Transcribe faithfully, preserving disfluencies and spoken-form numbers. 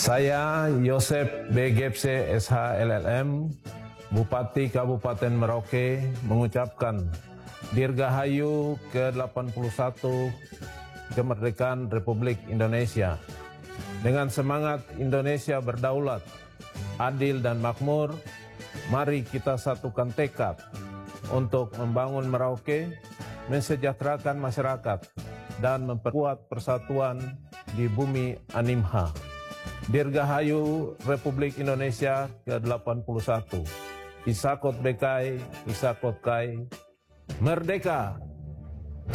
Saya Yosep B. Gepse S H L L M, Bupati Kabupaten Merauke, mengucapkan Dirgahayu ke delapan puluh satu kemerdekaan Republik Indonesia. Dengan semangat Indonesia berdaulat, adil dan makmur, mari kita satukan tekad untuk membangun Merauke, mensejahterakan masyarakat, dan memperkuat persatuan di bumi Animha. Dirgahayu Republik Indonesia ke delapan puluh satu. Isakot Bekai, Isakot Kai, Merdeka!